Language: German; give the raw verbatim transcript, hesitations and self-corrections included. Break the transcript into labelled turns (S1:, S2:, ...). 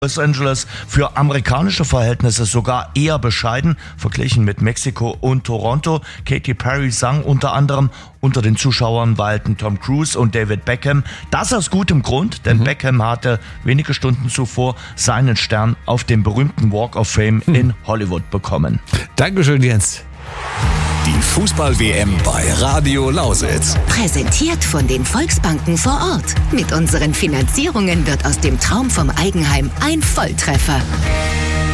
S1: Los Angeles für amerikanische Verhältnisse sogar eher bescheiden, verglichen mit Mexiko und Toronto. Katy Perry sang unter anderem, unter den Zuschauern weilten Tom Cruise und David Beckham. Das aus gutem Grund, denn mhm. Beckham hatte wenige Stunden zuvor seinen Stern auf dem berühmten Walk of Fame mhm. in Hollywood bekommen.
S2: Dankeschön, Jens.
S3: Die Fußball-W M bei Radio Lausitz.
S4: Präsentiert von den Volksbanken vor Ort. Mit unseren Finanzierungen wird aus dem Traum vom Eigenheim ein Volltreffer.